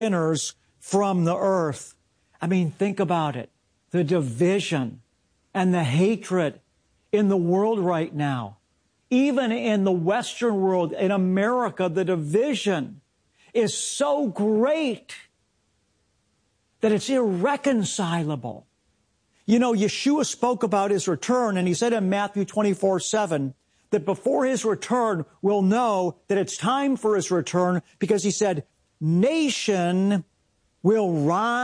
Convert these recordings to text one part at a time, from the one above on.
sinners from the earth. I mean, think about it. The division and the hatred in the world right now. Even in the Western world, in America, the division is so great that it's irreconcilable. You know, Yeshua spoke about his return, and he said in Matthew 24:7 that before his return, we'll know that it's time for his return, because he said, nation will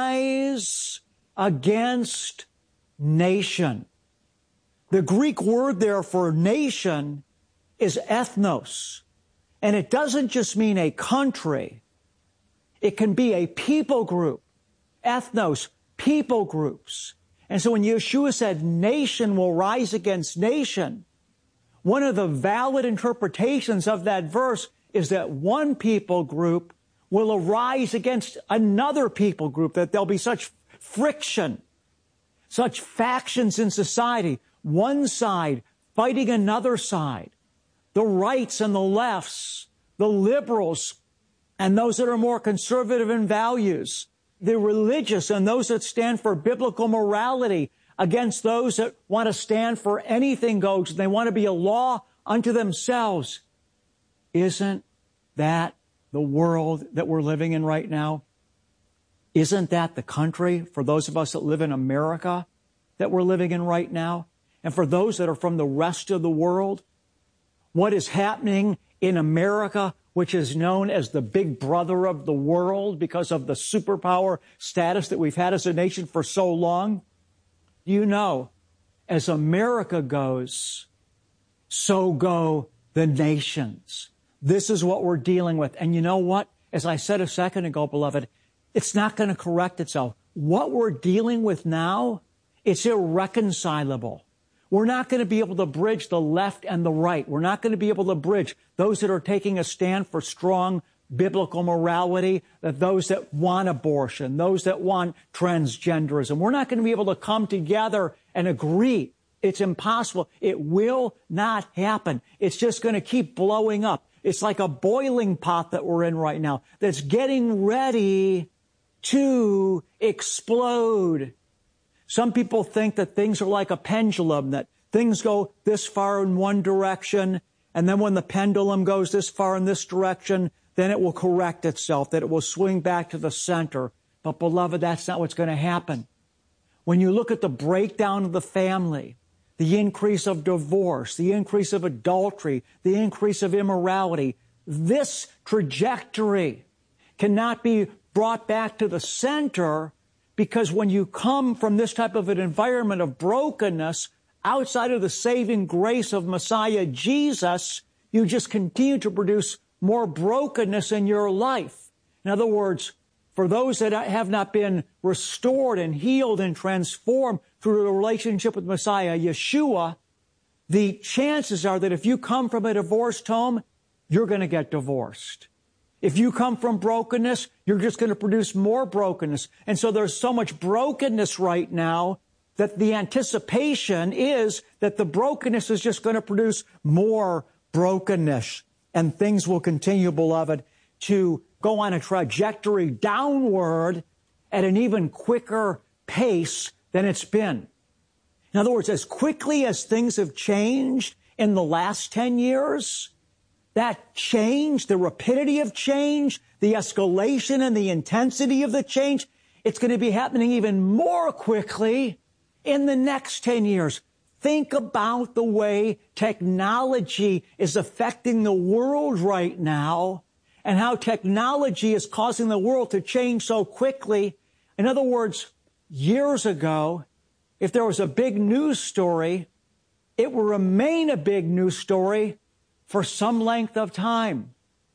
rise against nation. The Greek word there for nation is ethnos. And it doesn't just mean a country. It can be a people group. Ethnos, people groups. And so when Yeshua said nation will rise against nation, one of the valid interpretations of that verse is that one people group will arise against another people group, that there'll be such friction, such factions in society, one side fighting another side, the rights and the lefts, the liberals and those that are more conservative in values, the religious and those that stand for biblical morality against those that want to stand for anything goes. They want to be a law unto themselves. Isn't that the world that we're living in right now? Isn't that the country, for those of us that live in America, that we're living in right now? And for those that are from the rest of the world, what is happening in America, which is known as the big brother of the world because of the superpower status that we've had as a nation for so long? You know, as America goes, so go the nations. This is what we're dealing with. And you know what? As I said a second ago, beloved, it's not going to correct itself. What we're dealing with now, it's irreconcilable. We're not going to be able to bridge the left and the right. We're not going to be able to bridge those that are taking a stand for strong biblical morality, that those that want abortion, those that want transgenderism. We're not going to be able to come together and agree. It's impossible. It will not happen. It's just going to keep blowing up. It's like a boiling pot that we're in right now that's getting ready to explode. Some people think that things are like a pendulum, that things go this far in one direction, and then when the pendulum goes this far in this direction, then it will correct itself, that it will swing back to the center. But beloved, that's not what's going to happen. When you look at the breakdown of the family, the increase of divorce, the increase of adultery, the increase of immorality, this trajectory cannot be brought back to the center, because when you come from this type of an environment of brokenness outside of the saving grace of Messiah Jesus, you just continue to produce more brokenness in your life. In other words, for those that have not been restored and healed and transformed through a relationship with Messiah Yeshua, the chances are that if you come from a divorced home, you're going to get divorced. If you come from brokenness, you're just going to produce more brokenness. And so there's so much brokenness right now that the anticipation is that the brokenness is just going to produce more brokenness. And things will continue, beloved, to go on a trajectory downward at an even quicker pace than it's been. In other words, as quickly as things have changed in the last 10 years, that change, the rapidity of change, the escalation and the intensity of the change, it's going to be happening even more quickly in the next 10 years. Think about the way technology is affecting the world right now and how technology is causing the world to change so quickly. In other words, years ago, if there was a big news story, it would remain a big news story for some length of time.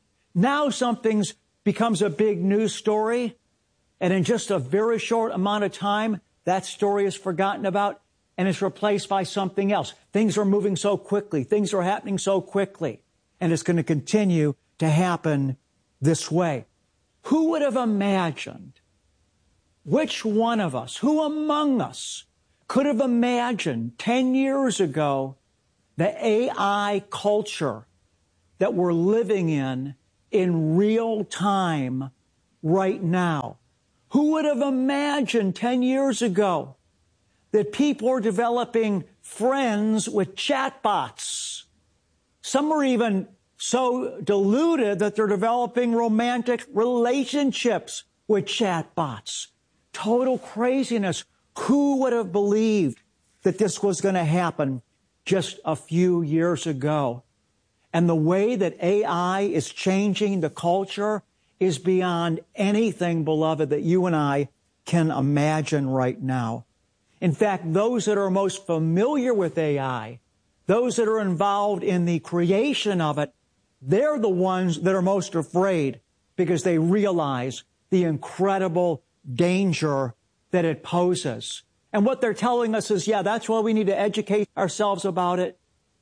Now something becomes a big news story, and in just a very short amount of time, that story is forgotten about and is replaced by something else. Things are moving so quickly. Things are happening so quickly. And it's going to continue to happen this way. Who would have imagined? Which one of us, who among us could have imagined 10 years ago the AI culture that we're living in real time right now. Who would have imagined 10 years ago that people are developing friends with chatbots? Some are even so deluded that they're developing romantic relationships with chatbots. Total craziness. Who would have believed that this was going to happen just a few years ago? And the way that AI is changing the culture is beyond anything, beloved, that you and I can imagine right now. In fact, those that are most familiar with AI, those that are involved in the creation of it, they're the ones that are most afraid because they realize the incredible danger that it poses. And what they're telling us is, yeah, that's why we need to educate ourselves about it.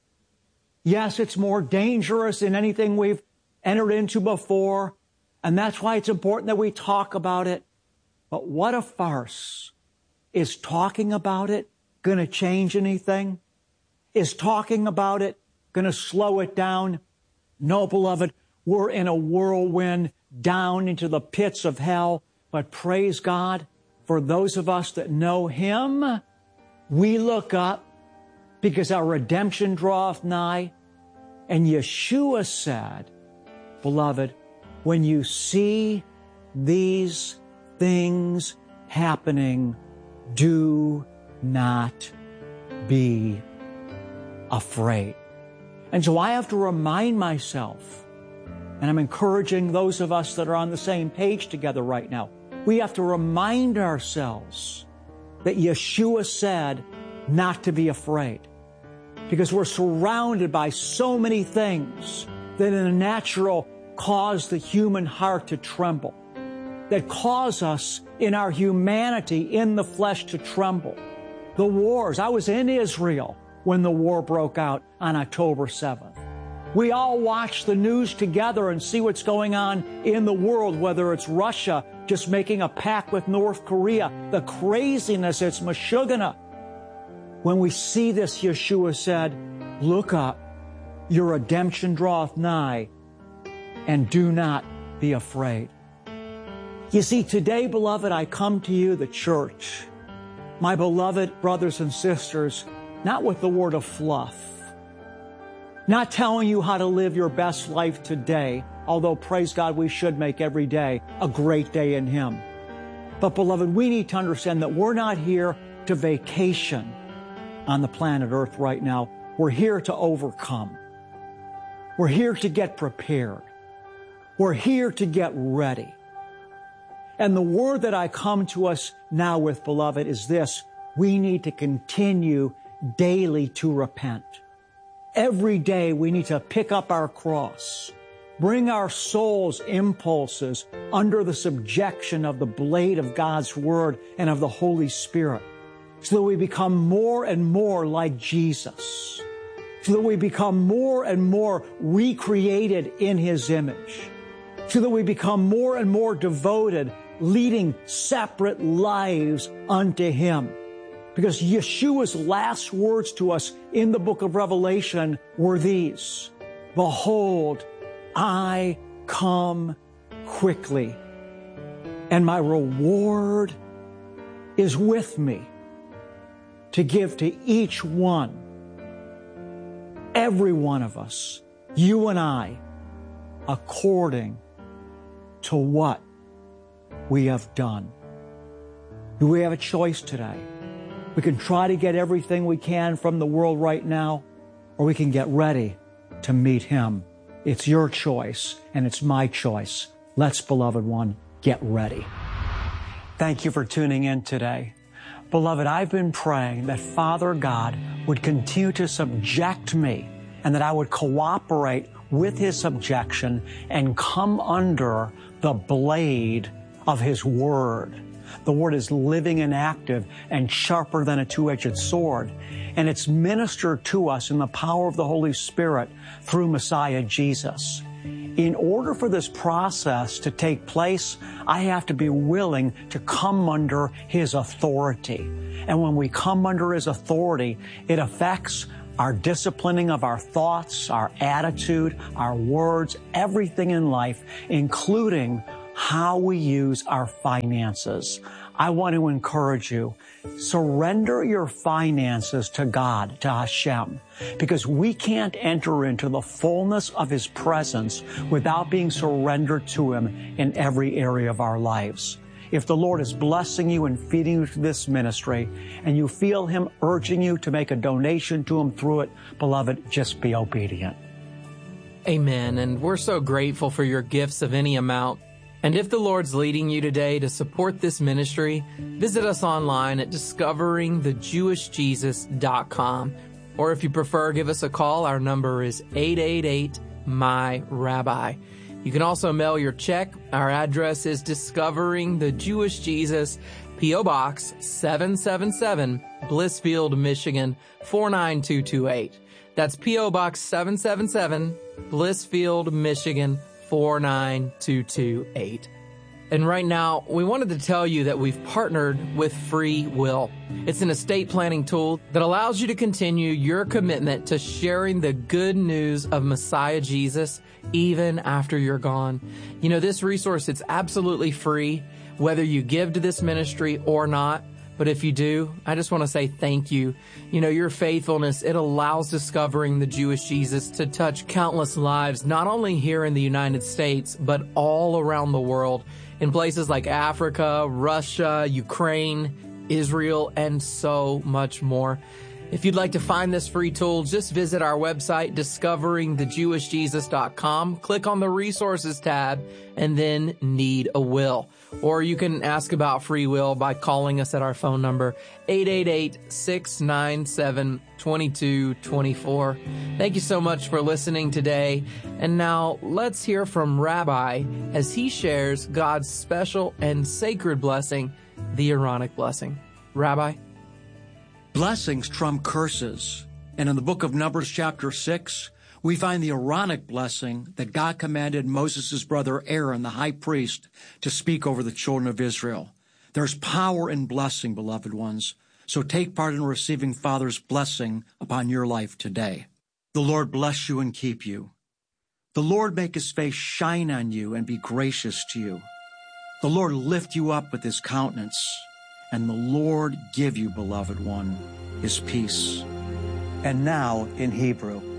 Yes, it's more dangerous than anything we've entered into before. And that's why it's important that we talk about it. But what a farce. Is talking about it going to change anything? Is talking about it going to slow it down? No, beloved, we're in a whirlwind down into the pits of hell. But praise God, for those of us that know Him, we look up because our redemption draweth nigh. And Yeshua said, beloved, when you see these things happening, do not be afraid. And so I have to remind myself, and I'm encouraging those of us that are on the same page together right now, we have to remind ourselves that Yeshua said not to be afraid. Because we're surrounded by so many things that in the natural cause the human heart to tremble, that cause us in our humanity, in the flesh, to tremble. The wars. I was in Israel when the war broke out on October 7th. We all watch the news together and see what's going on in the world, whether it's Russia just making a pact with North Korea, the craziness, it's Meshuggah. When we see this, Yeshua said, look up, your redemption draweth nigh, and do not be afraid. You see, today, beloved, I come to you, the church, my beloved brothers and sisters, not with the word of fluff, not telling you how to live your best life today, although, praise God, we should make every day a great day in Him. But, beloved, we need to understand that we're not here to vacation on the planet Earth right now. We're here to overcome. We're here to get prepared. We're here to get ready. And the word that I come to us now with, beloved, is this: we need to continue daily to repent. Every day we need to pick up our cross, bring our soul's impulses under the subjection of the blade of God's Word and of the Holy Spirit, so that we become more and more like Jesus, so that we become more and more recreated in His image, so that we become more and more devoted, leading separate lives unto Him. Because Yeshua's last words to us in the book of Revelation were these: behold, I come quickly, and my reward is with me to give to each one, every one of us, you and I, according to what we have done. Do we have a choice today? We can try to get everything we can from the world right now, or we can get ready to meet Him. It's your choice, and it's my choice. Let's, beloved one, get ready. Thank you for tuning in today. Beloved, I've been praying that Father God would continue to subject me, and that I would cooperate with His subjection and come under the blade of His Word. The Word is living and active and sharper than a two-edged sword. And it's ministered to us in the power of the Holy Spirit through Messiah Jesus. In order for this process to take place, I have to be willing to come under His authority. And when we come under His authority, it affects our disciplining of our thoughts, our attitude, our words, everything in life, including how we use our finances. I want to encourage you, surrender your finances to God, to Hashem, because we can't enter into the fullness of His presence without being surrendered to Him in every area of our lives. If the Lord is blessing you and feeding you through this ministry, and you feel Him urging you to make a donation to Him through it, beloved, just be obedient. Amen. And we're so grateful for your gifts of any amount. And if the Lord's leading you today to support this ministry, visit us online at discoveringthejewishjesus.com. Or if you prefer, give us a call. Our number is 888-MY-RABBI. You can also mail your check. Our address is Discovering the Jewish Jesus, P.O. Box 777, Blissfield, Michigan 49228. That's P.O. Box 777, Blissfield, Michigan 49228. And right now, we wanted to tell you that we've partnered with Free Will. It's an estate planning tool that allows you to continue your commitment to sharing the good news of Messiah Jesus even after you're gone. You know, this resource, it's absolutely free, whether you give to this ministry or not. But if you do, I just want to say thank you. You know, your faithfulness, it allows Discovering the Jewish Jesus to touch countless lives, not only here in the United States, but all around the world, in places like Africa, Russia, Ukraine, Israel, and so much more. If you'd like to find this free tool, just visit our website, discoveringthejewishjesus.com, click on the resources tab, and then need a will. Or you can ask about Free Will by calling us at our phone number, 888-697-2224. Thank you so much for listening today. And now let's hear from Rabbi as he shares God's special and sacred blessing, the Aaronic blessing. Rabbi? Blessings trump curses. And in the book of Numbers chapter 6, we find the Aaronic blessing that God commanded Moses' brother Aaron, the high priest, to speak over the children of Israel. There's power in blessing, beloved ones. So take part in receiving Father's blessing upon your life today. The Lord bless you and keep you. The Lord make His face shine on you and be gracious to you. The Lord lift you up with His countenance. And the Lord give you, beloved one, His peace. And now in Hebrew.